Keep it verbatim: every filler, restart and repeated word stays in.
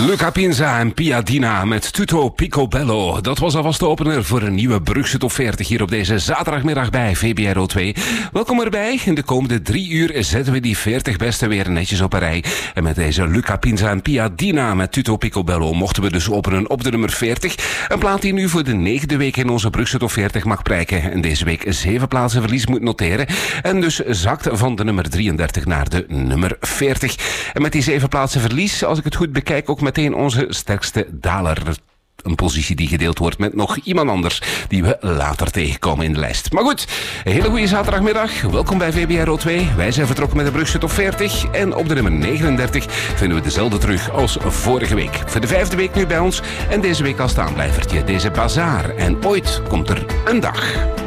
Luca Pinza en Piadina met Tutto Picobello. Dat was alvast de opener voor een nieuwe Brugse Top veertig hier op deze zaterdagmiddag bij V B R O twee. Welkom erbij. In de komende drie uur zetten we die veertig beste weer netjes op een rij. En met deze Luca Pinza en Piadina met Tutto Picobello mochten we dus openen op de nummer veertig. Een plaat die nu voor de negende week in onze Brugse Top veertig mag prijken. En deze week zeven plaatsen verlies moet noteren. En dus zakt van de nummer drieëndertig naar de nummer veertig. En met die zeven plaatsen verlies, als ik het goed bekijk, ook meteen onze sterkste daler. Een positie die gedeeld wordt met nog iemand anders die we later tegenkomen in de lijst. Maar goed, een hele goede zaterdagmiddag. Welkom bij V B R O twee. Wij zijn vertrokken met de Brugse Top veertig. En op de nummer negenendertig vinden we dezelfde terug als vorige week. Voor de vijfde week nu bij ons. En deze week als staanblijvertje. Deze Bazaar. En ooit komt er een dag.